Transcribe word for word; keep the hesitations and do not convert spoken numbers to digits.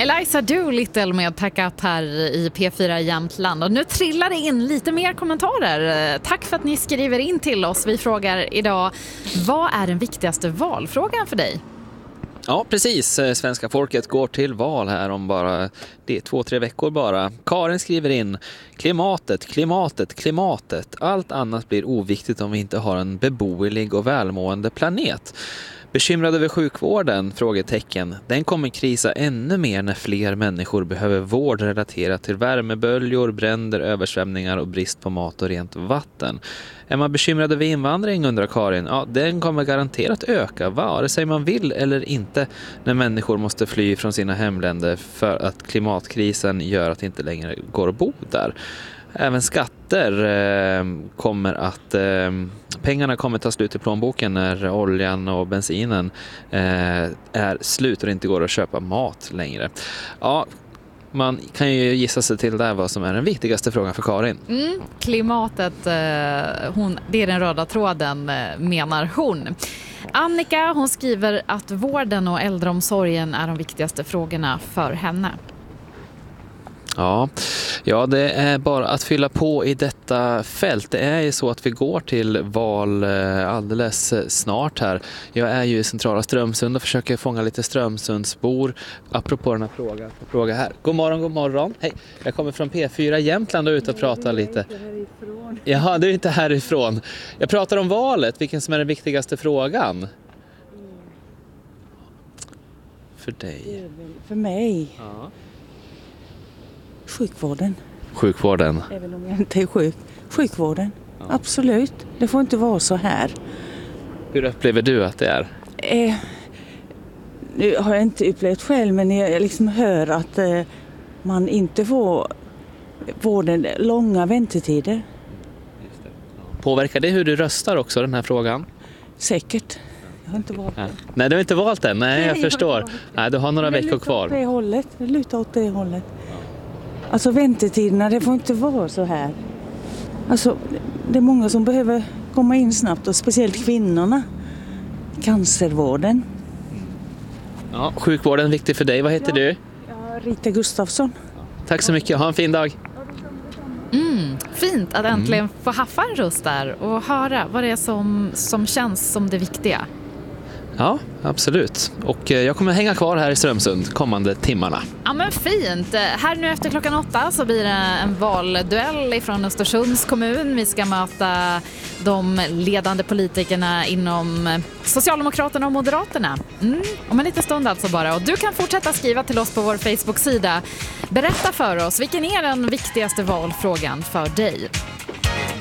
Eliza Doolittle med Pack Up här i P fyra Jämtland. Och nu trillar det in lite mer kommentarer. Tack för att ni skriver in till oss. Vi frågar idag, vad är den viktigaste valfrågan för dig? Ja, precis. Svenska folket går till val här om bara det är två, tre veckor bara. Karin skriver in, klimatet, klimatet, klimatet. Allt annat blir oviktigt om vi inte har en beboelig och välmående planet. Bekymrad över sjukvården? Frågetecken. Den kommer krisa ännu mer när fler människor behöver vård relaterat till värmeböljor, bränder, översvämningar och brist på mat och rent vatten. Är man bekymrad över invandring, undrar Karin? Ja, den kommer garanterat öka, vare sig man vill eller inte, när människor måste fly från sina hemländer för att klimatkrisen gör att det inte längre går att bo där. Även skatter eh, kommer att eh, pengarna kommer ta slut i plånboken när oljan och bensinen eh, är slut och det inte går att köpa mat längre. Ja, man kan ju gissa sig till där vad som är den viktigaste frågan för Karin. Mm, klimatet, eh, hon, det är den röda tråden, eh, menar hon. Annika, hon skriver att vården och äldreomsorgen är de viktigaste frågorna för henne. Ja, ja, det är bara att fylla på i detta fält. Det är ju så att vi går till val alldeles snart här. Jag är ju i centrala Strömsund och försöker fånga lite Strömsundsbor. Apropå den här frågan, fråga här. God morgon, god morgon. Hej, jag kommer från P fyra Jämtland och ut och prata lite. Jaha, du är inte härifrån. Jag pratar om valet, vilken som är den viktigaste frågan. För dig. För mig? Ja. Sjukvården. Sjukvården. Även om jag inte är sjuk. Sjukvården. Ja. Absolut. Det får inte vara så här. Hur upplever du att det är? Eh, nu har jag inte upplevt själv, men jag liksom hör att eh, man inte får vården långa väntetider. Just det. Ja. Påverkar det hur du röstar också, den här frågan? Säkert. Jag har inte valt Ja. det. Nej, du har inte valt den. Nej, jag Nej, förstår. jag Nej, du har några det veckor kvar. Åt det hållet. Det lutar åt det hållet. Alltså väntetiderna, det får inte vara så här. Alltså, det är många som behöver komma in snabbt och speciellt kvinnorna. Cancervården. Ja, sjukvården är viktig för dig. Vad heter Ja. du? Ja, Rita Gustafsson. Tack så mycket. Ha en fin dag. Mm, fint att äntligen få haffa en röst där och höra vad det är som, som känns som det viktiga. Ja, absolut. Och jag kommer hänga kvar här i Strömsund kommande timmarna. Ja, men fint. Här nu efter klockan åtta så blir det en valduell från Östersunds kommun. Vi ska möta de ledande politikerna inom Socialdemokraterna och Moderaterna. Mm, om en liten stund alltså bara. Och du kan fortsätta skriva till oss på vår Facebook-sida. Berätta för oss, vilken är den viktigaste valfrågan för dig?